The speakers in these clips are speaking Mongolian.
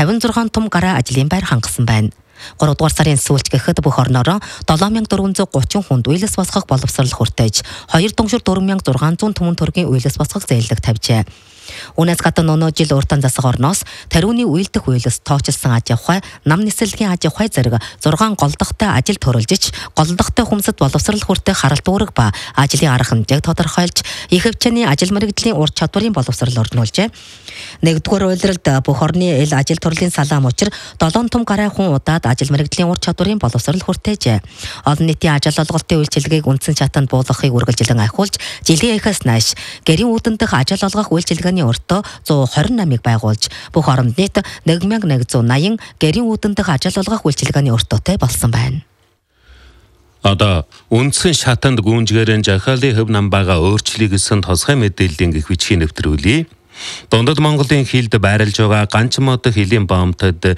56 том гараа ажлын байр хангасан байна. 3 дугаар сарын сүүлч гэхэд бүх орноороо 7430 хүнд уйлс босгох боловсрол хүртэж 2 дунгшир 4600 түмэн төгрөгийн уйлс босгох зээлэг тавьжээ. Үүнээс гадна өнөө жил уртан засаг орноос тариуны уйлдах уйлс тоочилсан аж ахуй, нам нислэгийн аж ахуй зэрэг 6 голдохтой ажил төрөлжиж, голдохтой хүмсэд боловсрол хүртэх харалт үүрэг ба ажлын арга хэмжээг тодорхойлж, их хэмжээний ажил мэргэжлийн ур чадварын боловсрол орнуулжээ. Нэгдүгээр үйлрэлд бүх орны ил ажил төрлийн салаам учир 7 том гараа хүн удаад ажил мэргэжлийн ур чадварын боловсрол хүртээжээ. Олон нийтийн ажил олголтын үйлчилгээг үндсэн шатанд буулгахыг үргэлжлэн ахиулж, жилийн эхээс нааш гэрийн үүдэн дэх ажил олгох үйлчилгээний өртөө 128-ыг байгуулж, бүх оронд нийт 1180 гэрийн үүдэн дэх ажил олгох үйлчилгээний өртөөтэй болсон байна. Одоо үндсэн шатанд гүнжгээрэн жахаалын хөв намбаага өөрчлөе гэсэн тосгой мэдээллийн гих бичгийн нэвтрүүлье. Дундад Монголын хилд байрлаж байгаа ганц мод хилийн бомтод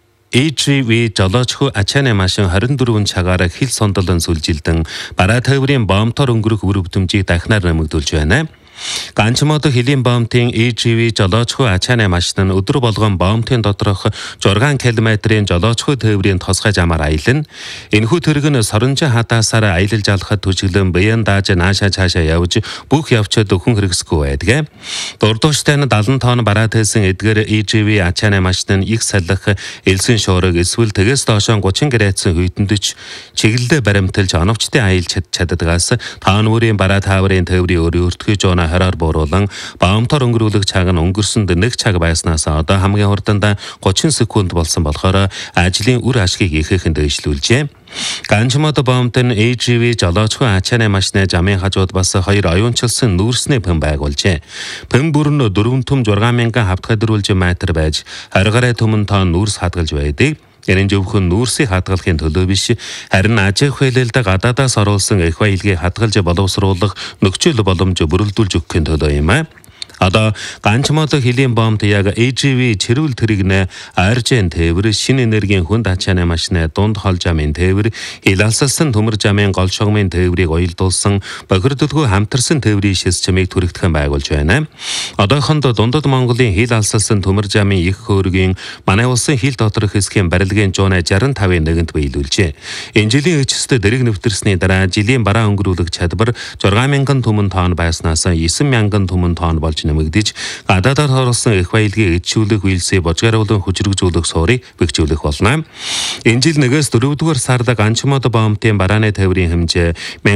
HGV жолоочгүй ачааны машин 24 цагаараа хил сондолон сүлжилдэн бараа тойврын бомтоор өнгөрөх үр хөдөлмжийг дахнаар нэмэгдүүлж байна. Ганц мод хилийн бомтын HGV жолоочгүй ачааны машин нь өдөр болгон бомтын доторх 6 км-ийн жолоочгүй тойврын тосгой замаар аялна. Энэхүү тэрэг нь соронжин хатаасаар аялал жалахад түжиглэн бян дааж наашаа цаашаа явж бүх явцад хүн хэрэгсэхгүй байдаг. Дурдууштай нь 70 тонн бараа тайсан эдгээр HGV ачааны машин нь их салхи элсэн шуураг эсвэл тэгээс доош 30 градусын хүйтэндөж чиглэлдээ баримталж оновчтой аялж чаддагаас таануурын бараа тааврын тойврын өртгөж хараар бууруулан баамтаар өнгөрүүлэх цаг нь өнгөрсөнд 1 цаг байснаас одоо хамгийн хурданд 30 секунд болсон болохоор ажлын үр ашгийг ихээхэн дэвшлүүлжээ. Ганчмод баамтын HGV жолоочгүй ачааны машины замын хажууд бас 2 оюунчилсан нүүрсний пэм байгуулжээ. Пэм бүр нь 4 том 6000 хавтгадруулж метр байж 20 гаруй түмэн тонн нүүрс хадгалж байдаг. Энэ зөвхөн нүүрсийг хадгалахын төлөө биш, харин аж ахуйлалд гадаадаас оруулсан их баялгийг хадгалж боловсруулах нөхцөл боломж бүрэлдүүлж өгөхийн төлөө юм аа. Одоо ганц мод хилийн бомт яг HGV чирүүл тэрэгнэ аржен тээвэр шинэ энергийн хүнд ачааны машины дунд хол замын тээвэр хил алсалсан төмөр замын гол шогмын тээврийг уялдуулсан бохирдолгүй хамтарсан тээврийн шис чимийг түрэгдэхэн байгуулж байна. Одоохонд дундад Монголын хил алсалсан төмөр замын их хөөргийн манай улсын хил доторх хэсгийн барилгын 165-ын нэгэнт биелүүлжээ. Энэ жилийн өчсөд дэрэг нэвтэрсний дараа жилийн бараа өнгөрүүлэх чадвар 6000 түмэн тонн байснаас 9000 түмэн тонн болж нэмэгдэж гадаадаар хорлсон их баялгийг эдшүүлэх үйлсээ божгааруулан хүчрэгжүүлэх суурийг бэхжүүлэх болно. Энэ жил 1-4 дугаар сард ганц мод бомтын барааны тойврын хэмжээ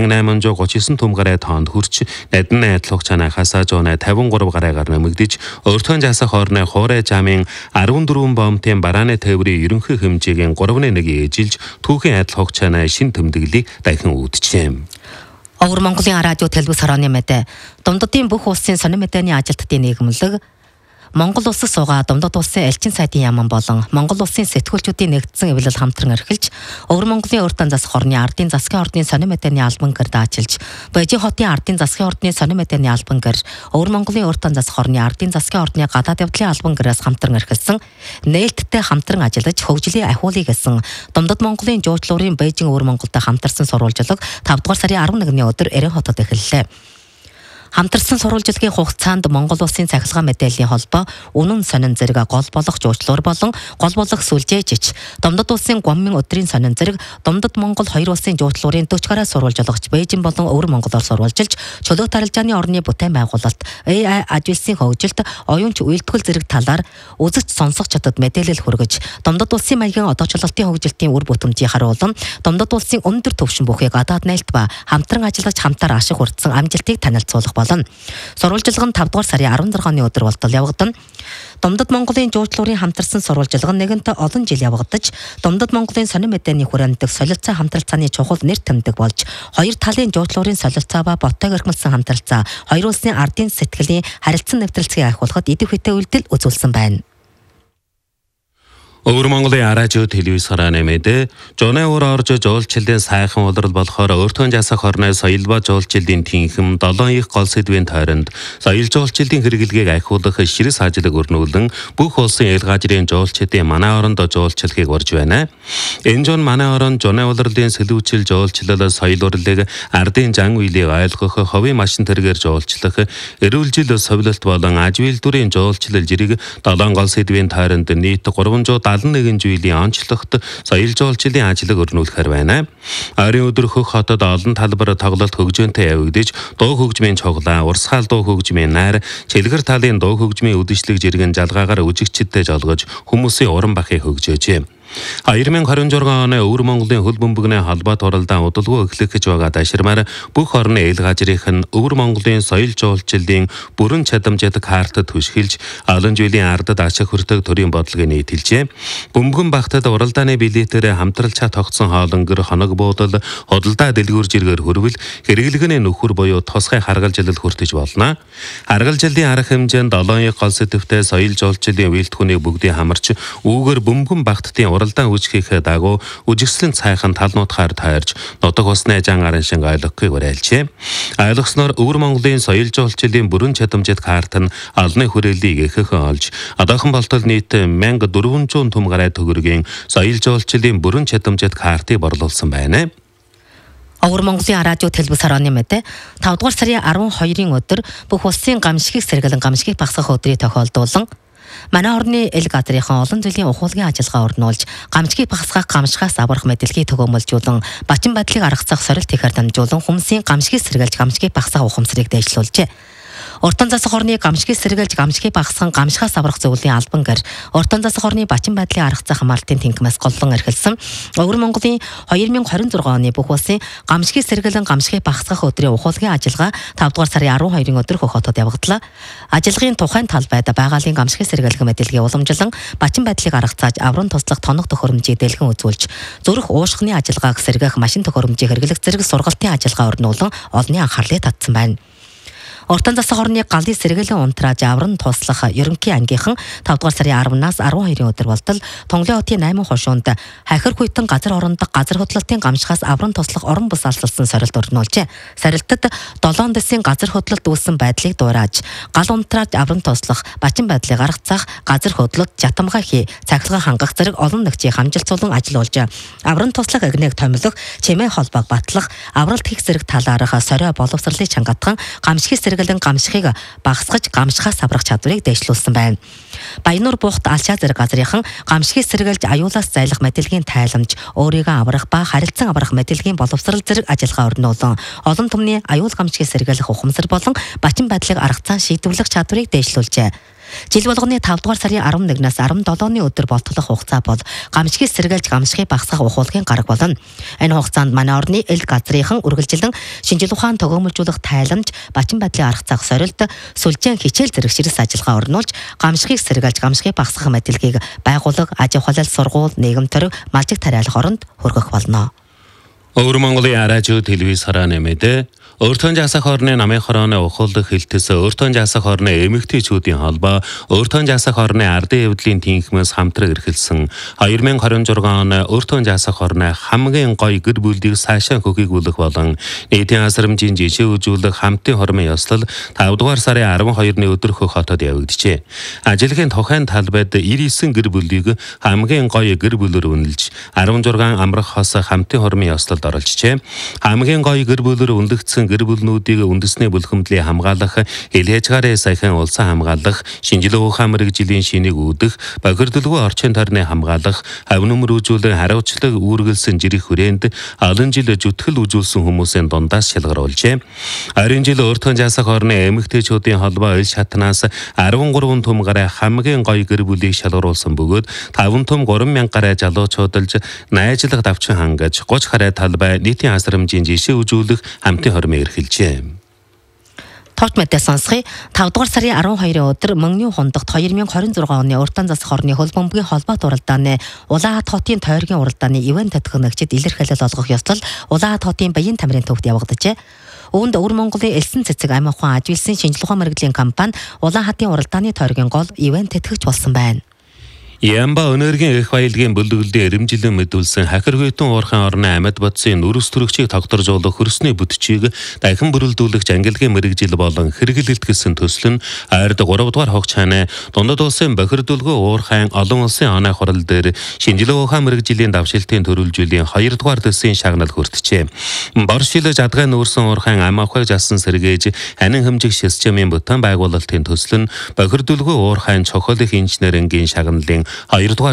1839 түм гаруй тоннд хүрч надны адилх чанахаас 153 гаруйгаар нэмэгдэж өөртөө жасах орны хуурай замын 14 бомтын барааны тойврын ерөнхий хэмжээгийн 3.1 эжилж түүхийн адилх чанаа шин тэмдэглэлийг дахин үүджээ. Өвөр Монголын радио телевиз хорооны мэдээ Дундадын бүх улсын сонин мэдээний ажилтнуудын нийгэмлэг Монгол улсад суугаа Дундад улсын элчин сайдын яаман болон Монгол улсын сэтгүүлчүүдийн нэгдсэн эвлэл хамтран эрхэлж Өвөр Монголын урьд засах орны ардын засгийн ордны сонин мэдээний албан гэр даачилж Бээжин хотын ардын засгийн ордны сонин мэдээний албан гэр Өвөр Монголын урьд засах орны ардын засгийн ордны гадаад явдлын албан гэрээс хамтран эрхэлсэн нээлттэй хамтран ажиллаж хөгжлийн ахиулыг гэсэн Дундад Монголын жуучлуурын Бээжин Өвөр Монголд хамтарсан сурвалжлага 5 дугаар сарын 11-ны өдөр Эрен хотод эхэллээ. Хамтарсан сурвалжлагын хугацаанд Монгол улсын цахилгаан мэдээллийн холбоо үнэн сонин зэрэг гол болох жуучлуур болон гол болох сүлжээжич Дундад улсын Гоммын өдрийн сонин зэрэг Дундад Монгол хоёр улсын жуучлуурын 40 гаруй сурвалжлагч Бээжин болон Өвөр Монголоор сурвалжилж чөлөө тарилжааны орны бүтээн байгуулалт AI ажилсын хөгжилд оюунч үйлдвэл зэрэг талаар үзэж сонсох чадад мэдээлэл хүргэж Дундад улсын маягийн одоочлолтын хөгжилтийн үр бүтэмжийг харуулan Дундад улсын өндөр түвшин бүхийг гадаад нээлт ба хамтран ажиллаж хамтаар ашиг хүртсэн амжилтыг танилцуулах болно. Сурвалжлага нь 5 дугаар сарын 16-ны өдөр болтол явагдана. Дундад Монголын жуучлуурын хамтарсан сурвалжлага нэгэнтээ олон жил явагдаж, Дундад Монголын сонин мэдээний хүрээндх солилцоо хамтралцааны чухал нэр тэмдэг болж, хоёр талын жуучлуурын солилцоо ба ботог эрхэмлсэн хамтралцаа хоёр улсын ардын сэтгэлийн харилцан нэвтрэлцгийг ахиулахад идэв хөтэ үйлдэл үзүүлсэн байна. Өвөр Монголын радио телевизээр нэмээд жоноо орж жуулчлалын сайхан улирал болохоор өөртөө жасах орны соёл ба жуулчлалын тэнхэм 7 их гол сэдвийн тойронд соёл жуулчлалын хэрэглэгийг ахиулах ширээс ажлыг өрнүүлэн бүх улсын эл газрын жуулчдын манай оронд жуулчлалыг урьж байна. Энэ жон манай оронд жоноо улирлын сэлүүчил жуулчлал соёл урлагийг ардын зан үйлийг ойлгох, ховын машин тэргээр жуулчлах, эрүүл жил совилолт болон аж үйлдвэрийн жуулчлал зэрэг 7 гол сэдвийн тойронд нийт 371 жилийн онцлогт соёл жуулчлалын ажлыг өрнүүлэхээр байна. Ойрын өдөр хөх хотод олон талбар тоглолт хөгжөөнтэй явагдаж, дуу хөгжмийн цуглаа, урсгаал дуу хөгжмийн найр, чилгэр талын дуу хөгжмийн үдшилэг зэрэг жалгаагаар үжигчдэд жолгож хүмүүсийн уран бахыг хөгжөөжээ. 2026 оны Өвөр Монголын хөл бөмбөгний холбоот уралдаан удалгүй эхлэх гэж байгаа даширмаар бүх орны эл газрынх нь Өвөр Монголын соёл жуулчлалын бүрэн чадамжтай картад түшгэлж олон жилийн ардад ашиг хүртэх төрийн бодлогыг нийтэлжээ. Бөмбөгөн багтад уралдааны билетээр хамтралчаа тогтсон хоолонгөр хоног буудал худалдаа дэлгүүр жиргээр хүрвэл хэрэглэгний нөхөр буюу тусгай харгалжилал хүртэж болно. Харгалжиллын арга хэмжээнд 7 гол сэдвтэй соёл жуулчлалын үйлдвэрийн бүгдийг хамарч үүгээр бөмбөгөн багтдын уралдаан үүсгэхийн дагуу үжигсэлэн цайхан талнуудаар тойрж нутаг усны жан арын шиг ойлгохыг уриалжээ. Ойлгосноор Өвөр Монголын соёл жуулчлалын бүрэн чадамжтай карт нь олонний хүрээллийг ихэнхэн олж одоохон болтол нийт 1400 түм гарай төгрөгийн соёл жуулчлалын бүрэн чадамжтай картыг борлуулсан байна. Өвөр Монголын радио телевизээр нэмээд 5 дугаар сарын 12-ийн өдөр бүх улсын гамшигыг сэргэлэн гамшигыг багасгах өдрийг тохиолдуулан манай орны эл газрынхан олон жилийн ухуулгын ажиллагаа өрнүүлж гамшигыг багасгах гамшихаас аврах мэдээллийг төгөөмөлжүүлэн бачин байдлыг аргацах сорилт хийхээр дамжуулан хүмүүсийн гамшигыг сэргэлж гамшигыг багасгах ухамсарыг дэвшлүүлжээ. Уртан засах орны гамшигыг сэргэлж гамшигыг багасгах гамшихаас аврах зөвлөлийн албан гэр уртан засах орны бачин байдлыг аргацах хамгаалтын тэнхимээс голлон эрхэлсэн Өвөр Монголын 2026 оны бүх улсын гамшигыг сэргэлэн гамшигыг багасгах өдрийн ухуулгын ажиллагаа 5 дугаар сарын 12-ийн өдөр Хөх хотод явагдлаа. Ажиллагааны тухайн талбайд байгалийн гамшигыг сэргэлэх мэдээллийг уламжлан бачин байдлыг аргацааж аврын туслах тоног төхөөрөмжийг дэлгэн үзүүлж зүрх уушхны ажиллагааг сэргээх машин төхөөрөмжийг хэрэглэх зэрэг сургалтын ажиллагаа өрнүүлэн олонний анхаарлыг татсан байна. Уртан засах орны галын сэргэлэн унтрааж авран туслах ерөнхий ангийнхан 5 дугаар сарын 10-наас 12-ийн өдөр болтол Тонглын хотын 8 хошуунд хахир хүйтэн газар орондох газар хөдлөлтийн гамшихаас авран туслах орон бус алсалсан сорилт өрнүүлжээ. Сорилтод 7 дэсийн газар хөдлөлт үүссэн байдлыг дуурайж, гал унтрааж авран туслах, бачин байдлыг аргацах, газар хөдлөлт, жатамгаа хий, цахилгаан хангах зэрэг олон нэгжийг хамжилцуулан ажиллуулж, авран туслах игнэг томилох, чимээ холбоог батлах, авралт хийх зэрэг талаарх сорио боловсролыг чангатхан гамшигыг сэргэлэн гамшихыг багасгаж гамшихаас аврах чадварыг дэвшлүүлсэн байна. Баянуур буухт алчаа зэрэг газрынхан гамшигыг сэргэлж аюулаас зайлах мэдээллийн тайламж, өөрийгөө аврах ба харилцан аврах мэдээллийн боловсрол зэрэг ажиллагаа өрнүүлэн олон түмний аюул гамшигыг сэргэлэх ухамсар болон бачин байдлыг аргацсан шийдвэрлэх чадварыг дэвшлүүлжээ. Жил болгоны 5 дугаар сарын 11-наас 17-ны өдөр болтолох хугацаа бол гамшигыг сэргэлж гамшигыг багасгах ухуулгын гараг болно. Энэ хугацаанд манай орны эл газрынхан үргэлжилэн шинжил ухаан төгөөмөлжүүлэх тайламж, бачин байдлыг аргацах сорилт, сүлжээн хичээл зэрэг ширээс ажиллагаа өрнүүлж гамшигыг сэргэлж гамшигыг багасгах мэдээллийг байгууллага, аж ахуй сургууль, нийгэм төрөг, малжиг тариалах оронд хүргэх болно. Өвөр Монголын радио телевизээр нэмээд өөртөө жасах орны намын хорооны ухуулах хэлтэс өөртөө жасах орны эмэгтэйчүүдийн холбоо өөртөө жасах орны ардын эвдлийн тэнхимээс хамтран эрхэлсэн 2026 оны өөртөө жасах орны хамгийн гоё гэр бүлийг сайшаа хөхийгүүлэх болон нийтийн асрамжийн жишээ үзүүлэх хамтын хормын ёслол 5 дугаар сарын 12-ны өдөр Хөх хотод явагджээ. Ажиллагааны тухайн талбайд 99 гэр бүлийг хамгийн гоё гэр бүлээр үнэлж 16 амрах хос хамтын хормын ёслолд оролцжээ. Хамгийн гоё гэр бүлээр үнэлэгдсэн гэр бүлнүүдийг үндэсний бүлхэмдлийн хамгаалах, ил хязгаарыг саяхан улсан хамгаалах, шинжилгээ ухаан мэргэжлийн шинийг үүдэх, бохирдолгүй орчин тойрны хамгаалах, хавь нөмрүүжүүлэн хариуцлага үүргэлсэн жирэх хүрээнд олон жил зүтгэл үзүүлсэн хүмүүсийн дундаас шалгаруулжээ. 20 жил өөртөө жасах орны эмэгтэйчүүдийн холбоо ил шатнаас 13 түм гарай хамгийн гоё гэр бүлийг шалгаруулсан бөгөөд 5 түм 3000 гарай залуучуудалж найзлах давчин хангаж 30 гарай талбай нийтийн асрамжийн жишээ үзүүлэх хамтын хормын эрхэлжээ. Товч мэдээ сонсхий 5 дугаар сарын 12-ийн өдөр Мөнгөний хундагт 2026 оны уртан засах орны хөл бөмбөгийн холбоот уралдааны Улаанхат хотын тойргийн уралдааны ивент тэтгэгчид илэрхийлэл олгох ёслол Улаанхат хотын Баян тамирын төвд явагджээ. Үүнд Өвөр Монголын элсэн цэцэг амь ухаан аж үйлсийн шинжилгээ ухаан мэргэжлийн компани Улаанхатын уралдааны тойргийн гол ивент тэтгэгч болсон байна. Ямба өнөөгийн их баялагын бүлэглэлийн эрэмжилэн мэдүүлсэн хахиргуйтан уурхайн орны амьд бодсын нүрс төрөгчийг тогтворжуулах хөрсний бүтчийг дахин бүрэлдүүлэх ангилгын мэрэгжил болон хэрэглэлт гэсэн төсөл нь ойрд 3 дугаар хугацааны дундад улсын бохирдуулгүй уурхайн олон улсын оноо хурал дээр шинжилгээ ухаан мэрэгжлийн давшилтын төрөлжүүллийн 2 дугаар төслийн шагнал хүртжээ. Боршилж адгай нүүрсэн уурхайн ам авахыг жасан сэргээж ханин хэмжих системийн бүтээн байгуулалтын төсөл нь бохирдуулгүй уурхайн чухал их инженерингийн шагналын 2 дугаар